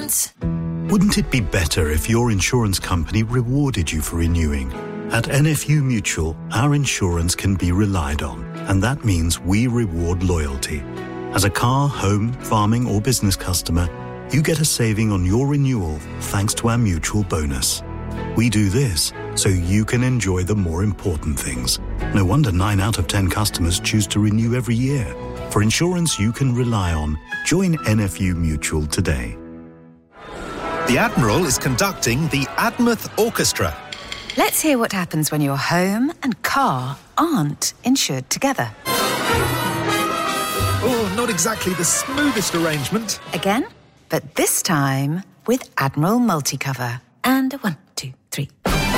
insurance. Wouldn't it be better if your insurance company rewarded you for renewing? At NFU Mutual, our insurance can be relied on, and that means we reward loyalty. As a car, home, farming or business customer, you get a saving on your renewal thanks to our mutual bonus. We do this so you can enjoy the more important things. No wonder 9 out of 10 customers choose to renew every year. For insurance you can rely on, join NFU Mutual today. The Admiral is conducting the Admouth Orchestra. Let's hear what happens when your home and car aren't insured together. Oh, not exactly the smoothest arrangement. Again, but this time with Admiral Multicover. And 1, 2, 3.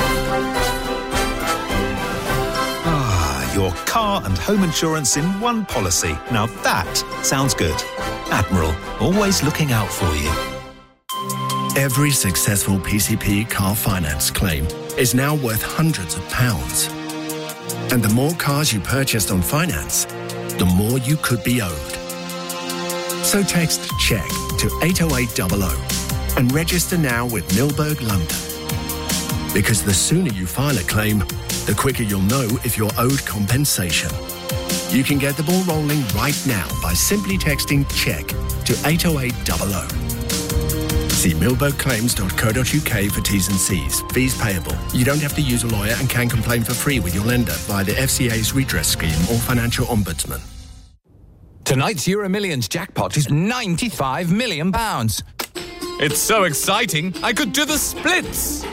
Your car and home insurance in one policy. Now that sounds good. Admiral, always looking out for you. Every successful PCP car finance claim is now worth hundreds of pounds. And the more cars you purchased on finance, the more you could be owed. So text CHECK to 80800 and register now with Milberg London. Because the sooner you file a claim, the quicker you'll know if you're owed compensation. You can get the ball rolling right now by simply texting CHECK to 80800. See milbergclaims.co.uk for T's and C's. Fees payable. You don't have to use a lawyer and can complain for free with your lender via the FCA's redress scheme or financial ombudsman. Tonight's Euro Millions jackpot is £95 million. It's so exciting, I could do the splits.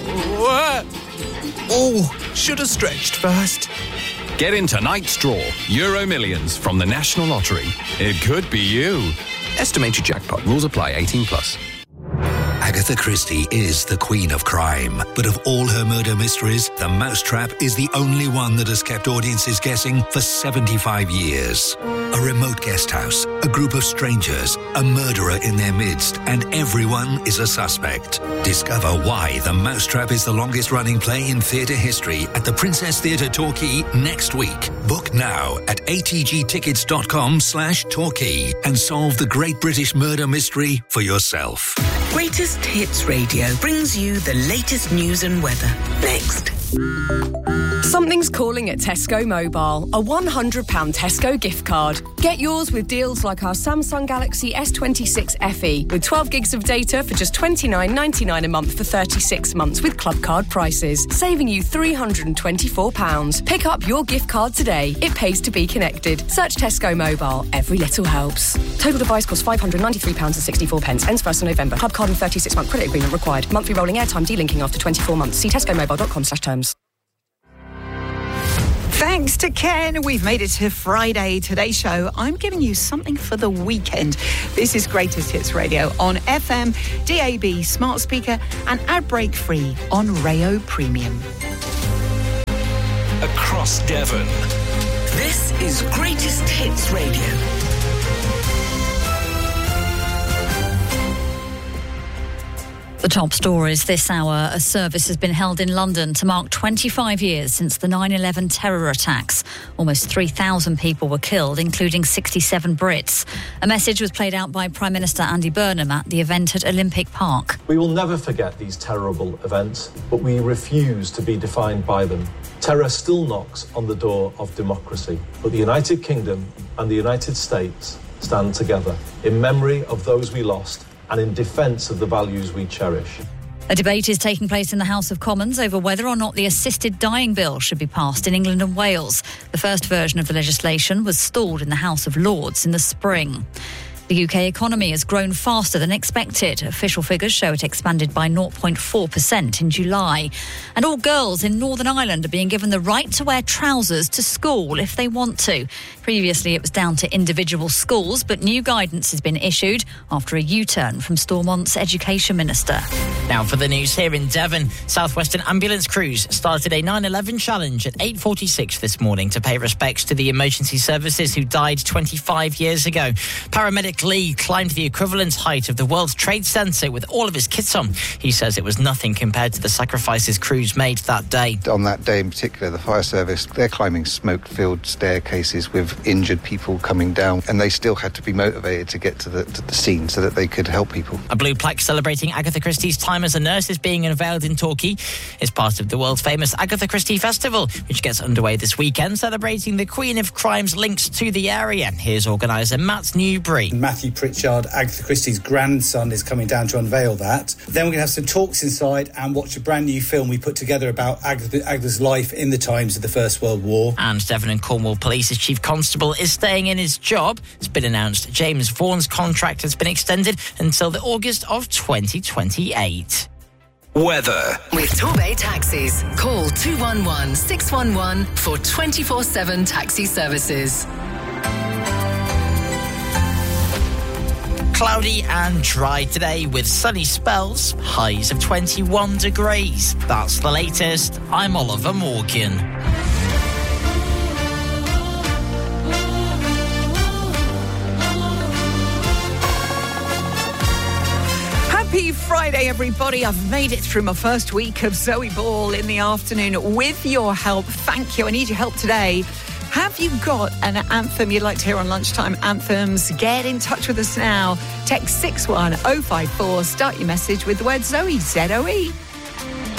Oh, should have stretched first. Get in tonight's draw, Euro Millions from the National Lottery. It could be you. Estimated jackpot. Rules apply. 18+. Agatha Christie is the queen of crime. But of all her murder mysteries, The Mousetrap is the only one that has kept audiences guessing for 75 years. A remote guest house, a group of strangers, a murderer in their midst, and everyone is a suspect. Discover why The Mousetrap is the longest-running play in theatre history at the Princess Theatre Torquay next week. Book now at atgtickets.com/Torquay and solve the great British murder mystery for yourself. Greatest Hits Radio brings you the latest news and weather. Next. Something's calling at Tesco Mobile. A £100 Tesco gift card. Get yours with deals like our Samsung Galaxy S26 FE with 12 gigs of data for just $29.99 a month for 36 months with club card prices, saving you £324. Pick up your gift card today. It pays to be connected. Search Tesco Mobile. Every little helps. Total device costs £593.64. Ends 1st of November. Club card and 36-month credit agreement required. Monthly rolling airtime delinking after 24 months. See tescomobile.com/terms. Thanks to Ken, we've made it to Friday. Today's show, I'm giving you something for the weekend. This is Greatest Hits Radio on FM, DAB, smart speaker, and ad break free on Rayo Premium. Across Devon. This is Greatest Hits Radio. The top stories this hour. A service has been held in London to mark 25 years since the 9/11 terror attacks. Almost 3,000 people were killed, including 67 Brits. A message was played out by Prime Minister Andy Burnham at the event at Olympic Park. We will never forget these terrible events, but we refuse to be defined by them. Terror still knocks on the door of democracy, but the United Kingdom and the United States stand together in memory of those we lost and in defence of the values we cherish. A debate is taking place in the House of Commons over whether or not the assisted dying bill should be passed in England and Wales. The first version of the legislation was stalled in the House of Lords in the spring. The UK economy has grown faster than expected. Official figures show it expanded by 0.4% in July. And all girls in Northern Ireland are being given the right to wear trousers to school if they want to. Previously, it was down to individual schools, but new guidance has been issued after a U-turn from Stormont's Education Minister. Now for the news here in Devon. Southwestern Ambulance Crews started a 9/11 challenge at 8:46 this morning to pay respects to the emergency services who died 25 years ago. Paramedics Mike Lee climbed the equivalent height of the World Trade Center with all of his kit on. He says it was nothing compared to the sacrifices crews made that day. On that day in particular, the fire service, they're climbing smoke-filled staircases with injured people coming down, and they still had to be motivated to get to the scene so that they could help people. A blue plaque celebrating Agatha Christie's time as a nurse is being unveiled in Torquay. It's part of the world famous Agatha Christie Festival, which gets underway this weekend, celebrating the Queen of Crime's links to the area. Here's organiser Matt Newbury. Matthew Pritchard, Agatha Christie's grandson, is coming down to unveil that. Then we're going to have some talks inside and watch a brand new film we put together about Agatha's life in the times of the First World War. And Devon and Cornwall Police's Chief Constable is staying in his job. It's been announced James Vaughan's contract has been extended until the August of 2028. Weather. With Torbay Taxis. Call 211 611 for 24/7 taxi services. Cloudy and dry today with sunny spells, highs of 21 degrees. That's the latest. I'm Oliver Morgan. Happy Friday, everybody. I've made it through my first week of Zoe Ball in the afternoon with your help. Thank you. I need your help today. Have you got an anthem you'd like to hear on Lunchtime Anthems? Get in touch with us now. Text 61054. Start your message with the word Zoe, Z-O-E.